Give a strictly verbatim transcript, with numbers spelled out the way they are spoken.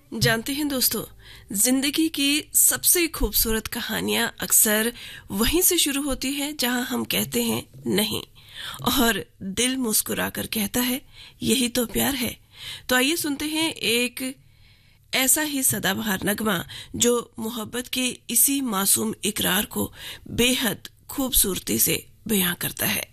जानते हैं दोस्तों, जिंदगी की सबसे खूबसूरत कहानियां अक्सर वहीं से शुरू होती है जहां हम कहते हैं नहीं, और दिल मुस्कुराकर कहता है यही तो प्यार है। तो आइए सुनते हैं एक ऐसा ही सदाबहार नगमा जो मोहब्बत के इसी मासूम इकरार को बेहद खूबसूरती से बयां करता है।